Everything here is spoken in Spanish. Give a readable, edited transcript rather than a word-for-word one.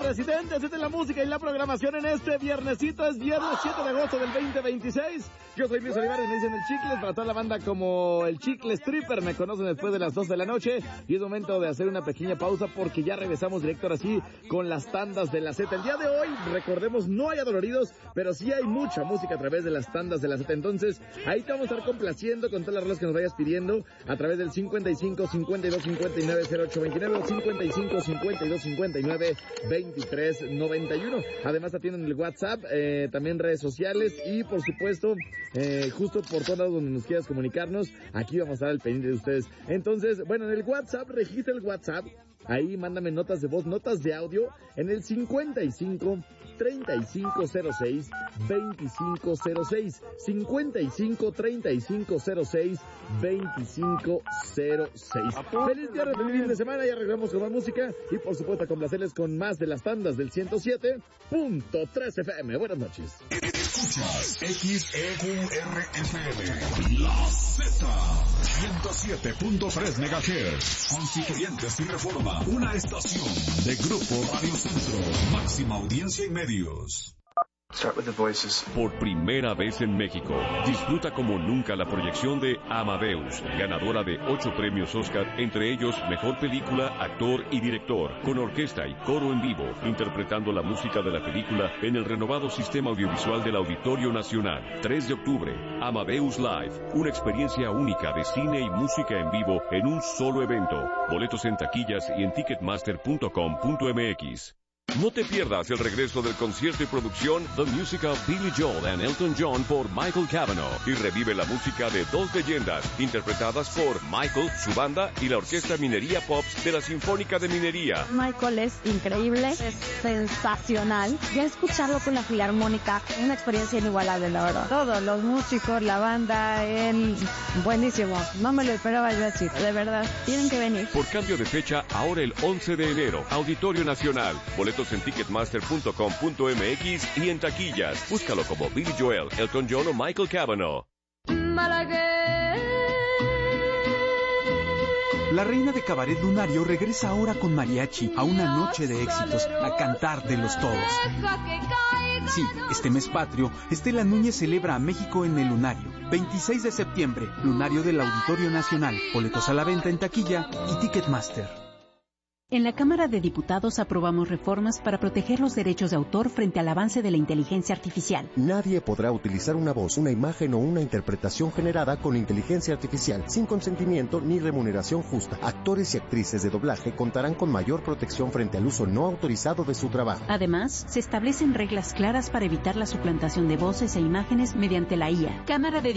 Residentes, esta es la música y la programación en este viernesito, es viernes 7 de agosto del 2026. Yo soy Luis Olivares, me dicen el Chicles, para toda la banda como el Chicle Stripper, me conocen después de las 2 de la noche, y es momento de hacer una pequeña pausa porque ya regresamos directo ahora sí con las tandas de la Z. El día de hoy, recordemos, no hay adoloridos, pero sí hay mucha música a través de las tandas de la Z, entonces ahí te vamos a estar complaciendo con todas las rolas que nos vayas pidiendo a través del 55 52 59 08 29 o 55 52 59 23 91. Además atienden el WhatsApp, también redes sociales y por supuesto justo por todos lados donde nos quieras comunicarnos, aquí vamos a estar al pendiente de ustedes. Entonces, bueno, en el WhatsApp, registra el WhatsApp, ahí mándame notas de voz, notas de audio en el 55 3506 2506 55 3506 2506. Feliz día, feliz fin de semana, ya arreglamos con más música y por supuesto a complacerles con más de las tandas del 107.3 FM. Buenas noches. Escuchas XEQRFM, La Z, 107.3 MHz, Constituyentes y Reforma, una estación de Grupo Radio Centro, máxima audiencia en medios. Start with the voices. Por primera vez en México, disfruta como nunca la proyección de Amadeus, ganadora de 8 premios Oscar, entre ellos Mejor Película, Actor y Director, con orquesta y coro en vivo, interpretando la música de la película en el renovado sistema audiovisual del Auditorio Nacional. 3 de octubre, Amadeus Live, una experiencia única de cine y música en vivo en un solo evento. Boletos en taquillas y en ticketmaster.com.mx. No te pierdas el regreso del concierto y producción The Musical Billy Joel and Elton John por Michael Cavanaugh y revive la música de dos leyendas interpretadas por Michael, su banda y la Orquesta Minería Pops de la Sinfónica de Minería. Michael es increíble, es sensacional. Ya escucharlo con la Filarmónica, una experiencia inigualable, la verdad. Todos los músicos, la banda, él, buenísimo. No me lo esperaba yo así, de verdad. Tienen que venir. Por cambio de fecha, ahora el 11 de enero, Auditorio Nacional. Boletos en ticketmaster.com.mx y en taquillas. Búscalo como Billy Joel, Elton John o Michael Cavanaugh. La reina de Cabaret Lunario regresa ahora con mariachi a una noche de éxitos, a cantar de los todos. Sí, este mes patrio, Estela Núñez celebra a México en el Lunario. 26 de septiembre, Lunario del Auditorio Nacional. Boletos a la venta en taquilla y Ticketmaster. En la Cámara de Diputados aprobamos reformas para proteger los derechos de autor frente al avance de la inteligencia artificial. Nadie podrá utilizar una voz, una imagen o una interpretación generada con inteligencia artificial sin consentimiento ni remuneración justa. Actores y actrices de doblaje contarán con mayor protección frente al uso no autorizado de su trabajo. Además, se establecen reglas claras para evitar la suplantación de voces e imágenes mediante la IA. Cámara de